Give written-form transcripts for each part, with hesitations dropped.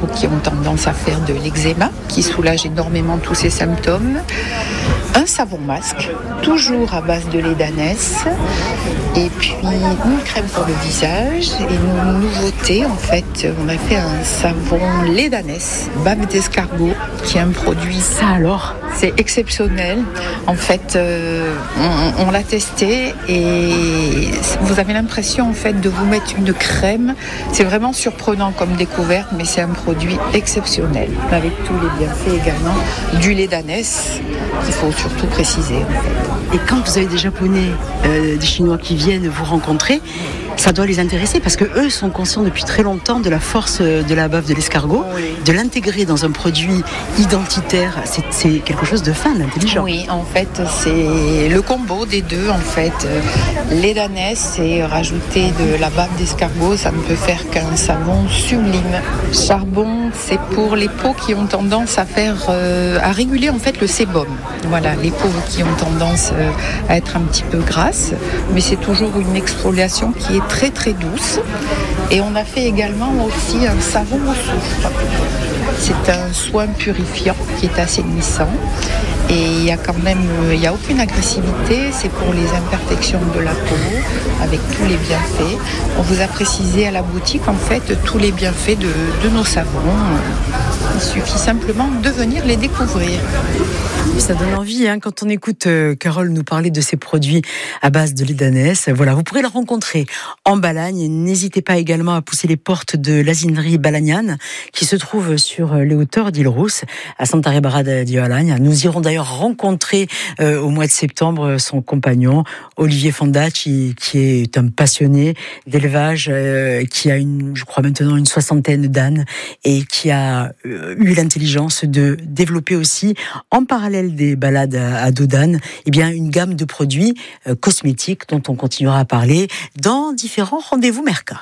peaux qui ont tendance à faire de l'eczéma, qui soulage énormément tous ces symptômes. Un savon masque, toujours à base de lait d'ânesse. Et puis une crème pour le visage. Et nos nouveautés, en fait, on a fait un savon lait d'ânesse, bave d'escargot, qui est un produit. Ça alors ? C'est exceptionnel. En fait, on l'a testé et vous avez l'impression en fait de vous mettre une crème. C'est vraiment surprenant comme découverte, mais c'est un produit exceptionnel avec tous les bienfaits également du lait d'ânesse qu'il faut surtout préciser. En fait. Et quand vous avez des Japonais, des Chinois qui viennent vous rencontrer, ça doit les intéresser parce que eux sont conscients depuis très longtemps de la force de la bave de l'escargot, de l'intégrer dans un produit identitaire. C'est quelque chose de fin, d'intelligent. Oui, en fait, c'est le combo des deux. En fait, lait d'ânesse et rajouter de la bave d'escargot, ça ne peut faire qu'un savon sublime. Charbon, c'est pour les peaux qui ont tendance à réguler en fait le sébum. Voilà, les peaux qui ont tendance à être un petit peu grasses, mais c'est toujours une exfoliation qui est très très douce. Et on a fait également aussi un savon au soufre. C'est un soin purifiant qui est assainissant. Et il y a aucune agressivité, c'est pour les imperfections de la peau, avec tous les bienfaits. On vous a précisé à la boutique, en fait, tous les bienfaits de nos savons. Il suffit simplement de venir les découvrir. Ça donne envie quand on écoute Carole nous parler de ces produits à base de lait d'ânesse. Voilà, vous pourrez la rencontrer en Balagne. N'hésitez pas également à pousser les portes de l'asinerie balagnane qui se trouve sur les hauteurs d'Île-Rousse, à Santa Rebara di Balagne. Nous irons d'ailleurs rencontrer au mois de septembre son compagnon, Olivier Fondacci, qui est un passionné d'élevage, qui a je crois maintenant une 60aine d'ânes et qui a eu l'intelligence de développer aussi en parallèle des balades à dos d'âne, une gamme de produits cosmétiques dont on continuera à parler dans différents rendez-vous Merca.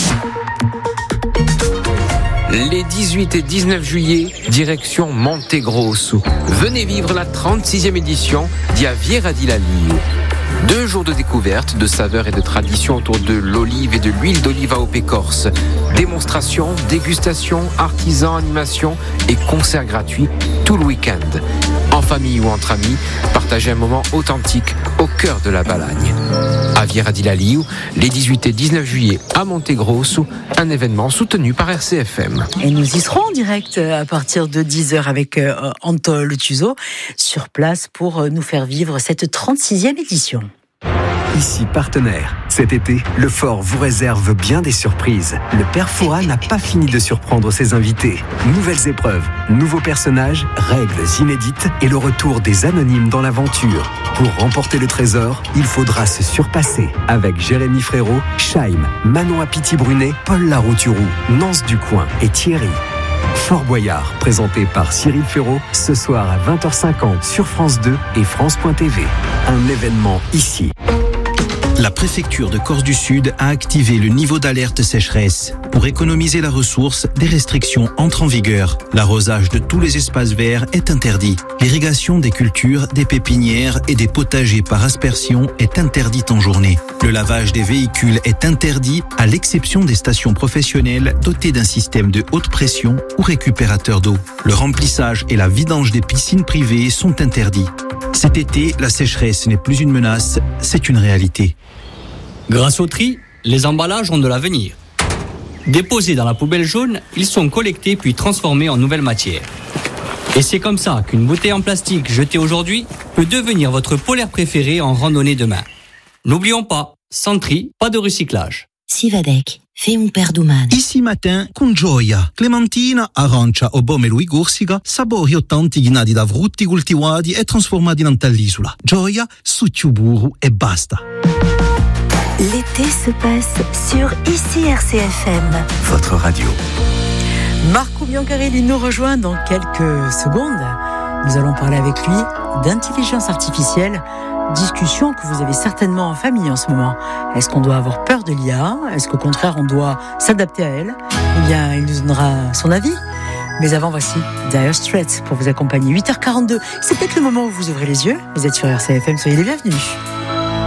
Les 18 et 19 juillet, direction Montegrosso. Venez vivre la 36e édition d'Aviera di Laliu. 2 jours de découverte, de saveurs et de traditions autour de l'olive et de l'huile d'olive AOP Corse. Démonstrations, dégustations, artisans, animations et concerts gratuits tout le week-end. En famille ou entre amis, partagez un moment authentique au cœur de la Balagne. Aviera di Laliu, les 18 et 19 juillet à Montegrosso, un événement soutenu par RCFM. Et nous y serons en direct à partir de 10h avec Antol Tuzo sur place pour nous faire vivre cette 36e édition. Ici partenaire. Cet été, le Fort vous réserve bien des surprises. Le Père Fouras n'a pas fini de surprendre ses invités. Nouvelles épreuves, nouveaux personnages, règles inédites et le retour des anonymes dans l'aventure. Pour remporter le trésor, il faudra se surpasser avec Jérémy Frérot, Chaim, Manon Apiti-Brunet, Paul Larouturou, Nance Ducoing et Thierry. Fort Boyard, présenté par Cyril Ferraud, ce soir à 20h50 sur France 2 et France.tv. Un événement ici. La préfecture de Corse du Sud a activé le niveau d'alerte sécheresse. Pour économiser la ressource, des restrictions entrent en vigueur. L'arrosage de tous les espaces verts est interdit. L'irrigation des cultures, des pépinières et des potagers par aspersion est interdite en journée. Le lavage des véhicules est interdit à l'exception des stations professionnelles dotées d'un système de haute pression ou récupérateur d'eau. Le remplissage et la vidange des piscines privées sont interdits. Cet été, la sécheresse n'est plus une menace, c'est une réalité. Grâce au tri, les emballages ont de l'avenir. Déposés dans la poubelle jaune, ils sont collectés puis transformés en nouvelle matière. Et c'est comme ça qu'une bouteille en plastique jetée aujourd'hui peut devenir votre polaire préféré en randonnée demain. N'oublions pas, sans tri, pas de recyclage. Sivadec, fai un perduman. Ici matin, con gioia, clementina, arancia o pomelo e corsica, sapori autentici nati da frutti coltivati e trasformati in all'isola. Gioia, succio burro e basta. L'été se passe sur ICI RCFM. Votre radio. Marco Biancarelli nous rejoint dans quelques secondes. Nous allons parler avec lui d'intelligence artificielle. Discussion que vous avez certainement en famille en ce moment. Est-ce qu'on doit avoir peur de l'IA ? Est-ce qu'au contraire on doit s'adapter à elle ? Eh bien, il nous donnera son avis. Mais avant, voici Dire Straits pour vous accompagner. 8h42, c'est peut-être le moment où vous ouvrez les yeux. Vous êtes sur RCFM, soyez les bienvenus.